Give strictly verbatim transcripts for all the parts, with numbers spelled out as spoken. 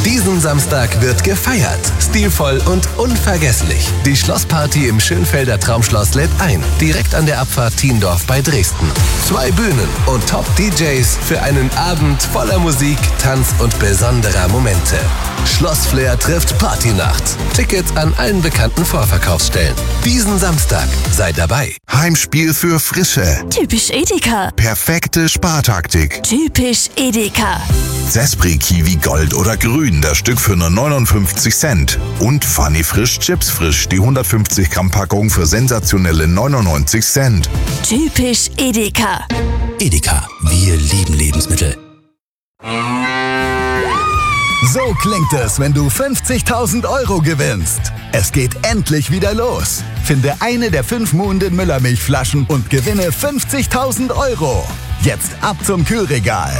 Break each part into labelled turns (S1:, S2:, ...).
S1: Diesen Samstag wird gefeiert. Stilvoll und unvergesslich. Die Schlossparty im Schönfelder Traumschloss lädt ein. Direkt an der Abfahrt Thiendorf bei Dresden. Zwei Bühnen und Top-D Js für einen Abend voller Musik, Tanz und besonderer Momente. Schlossflair trifft Partynacht. Tickets an allen bekannten Vorverkaufsstellen. Diesen Samstag sei dabei.
S2: Heimspiel für Frische.
S3: Typisch Edeka.
S2: Perfekte Spartaktik.
S3: Typisch Edeka.
S2: Zespri Kiwi Gold oder Grün, das Stück für nur neunundfünfzig Cent. Und Funny Frisch Chips Frisch, die hundertfünfzig Gramm Packung für sensationelle neunundneunzig Cent.
S3: Typisch Edeka.
S4: Edeka, wir lieben Lebensmittel.
S5: So klingt es, wenn du fünfzigtausend Euro gewinnst. Es geht endlich wieder los. Finde eine der fünf Muhnden Müllermilchflaschen und gewinne fünfzigtausend Euro. Jetzt ab zum Kühlregal.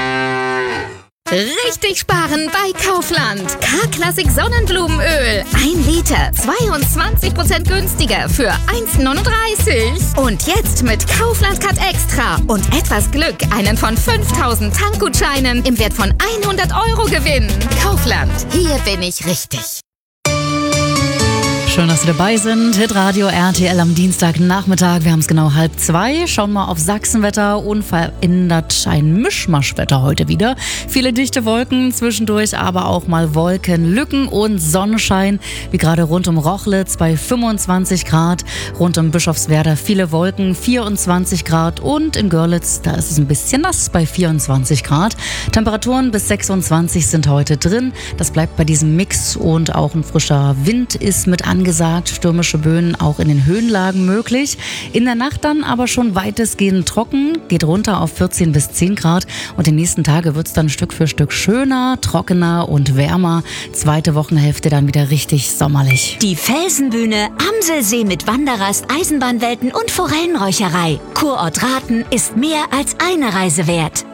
S6: Richtig sparen bei Kaufland. K-Classic Sonnenblumenöl. Ein Liter, zweiundzwanzig Prozent günstiger für eins neununddreißig. Und jetzt mit Kaufland Cut Extra und etwas Glück einen von fünftausend Tankgutscheinen im Wert von hundert Euro gewinnen. Kaufland, hier bin ich richtig.
S7: Schön, dass Sie dabei sind. Hitradio R T L am Dienstagnachmittag. Wir haben es genau halb zwei. Schauen mal auf Sachsenwetter. Unverändert ein Mischmaschwetter heute wieder. Viele dichte Wolken zwischendurch, aber auch mal Wolkenlücken und Sonnenschein. Wie gerade rund um Rochlitz bei fünfundzwanzig Grad. Rund um Bischofswerda viele Wolken, vierundzwanzig Grad. Und in Görlitz, da ist es ein bisschen nass bei vierundzwanzig Grad. Temperaturen bis sechsundzwanzig sind heute drin. Das bleibt bei diesem Mix und auch ein frischer Wind ist mit angesagt. Gesagt, stürmische Böen auch in den Höhenlagen möglich. In der Nacht dann aber schon weitestgehend trocken, geht runter auf vierzehn bis zehn Grad und die nächsten Tage wird es dann Stück für Stück schöner, trockener und wärmer. Zweite Wochenhälfte dann wieder richtig sommerlich.
S3: Die Felsenbühne, Amselsee mit Wanderrast, Eisenbahnwelten und Forellenräucherei. Kurort Rathen ist mehr als eine Reise wert.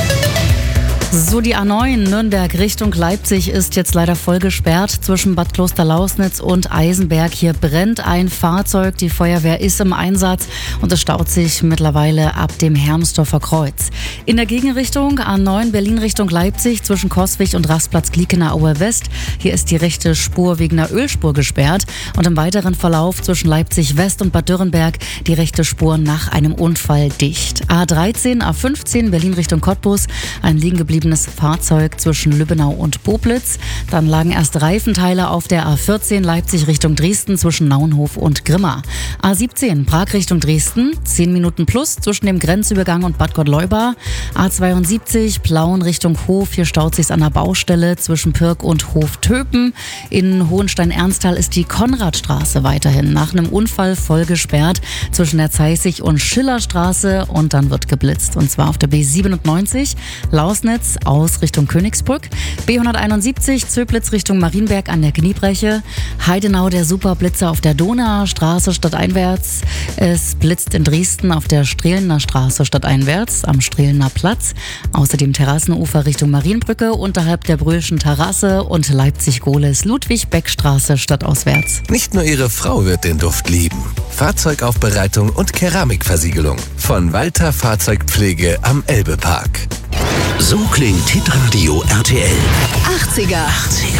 S7: So, die A neun Nürnberg Richtung Leipzig ist jetzt leider voll gesperrt zwischen Bad Klosterlausnitz und Eisenberg. Hier brennt ein Fahrzeug, die Feuerwehr ist im Einsatz und es staut sich mittlerweile ab dem Hermsdorfer Kreuz. In der Gegenrichtung A neun Berlin Richtung Leipzig zwischen Coswig und Rastplatz Gliekener Aue West. Hier ist die rechte Spur wegen einer Ölspur gesperrt und im weiteren Verlauf zwischen Leipzig West und Bad Dürrenberg die rechte Spur nach einem Unfall dicht. A dreizehn, A fünfzehn Berlin Richtung Cottbus, ein liegen gebliebenes Fahrzeug zwischen Lübbenau und Poplitz. Dann lagen erst Reifenteile auf der A vierzehn Leipzig Richtung Dresden zwischen Naunhof und Grimma. A siebzehn Prag Richtung Dresden, zehn Minuten plus zwischen dem Grenzübergang und Bad Gottleuba. A zweiundsiebzig Plauen Richtung Hof, hier staut sich's an der Baustelle zwischen Pirk und Hof-Töpen. In Hohenstein-Ernsthal ist die Konradstraße weiterhin nach einem Unfall voll gesperrt zwischen der Zeissig und Schillerstraße und dann wird geblitzt. Und zwar auf der B siebenundneunzig Lausnitz aus Richtung Königsbrück, B hunderteinundsiebzig Zöblitz Richtung Marienberg an der Kniebreche, Heidenau der Superblitzer auf der Donauer Straße stadteinwärts, es blitzt in Dresden auf der Strehlener Straße stadteinwärts am Strehlener Platz, außerdem Terrassenufer Richtung Marienbrücke unterhalb der Brühlschen Terrasse und Leipzig-Gohles Ludwig-Beck-Straße stadtauswärts.
S1: Nicht nur Ihre Frau wird den Duft lieben. Fahrzeugaufbereitung und Keramikversiegelung von Walter Fahrzeugpflege am Elbepark.
S4: So klingt Hitradio R T L.
S3: achtziger.
S4: achtziger.